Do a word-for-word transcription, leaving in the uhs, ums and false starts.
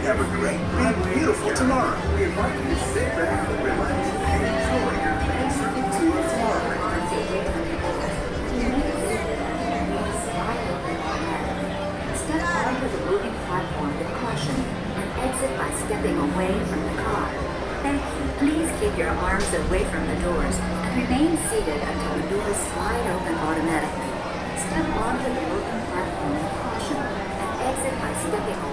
have a great, big, beautiful tomorrow. We invite you to sit back, relax, and enjoy your main circuit tour of tomorrow. Step onto the moving platform with caution and exit by stepping away from the car. Thank you. Please keep your arms away from the doors and remain seated until the doors slide open automatically. Step onto the moving platform with caution and exit by stepping away.